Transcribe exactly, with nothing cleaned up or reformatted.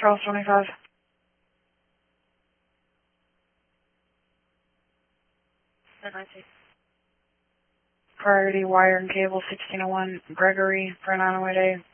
Charles twenty-five. Priority wire and cable sixteen oh one Gregory for nine oh eight A.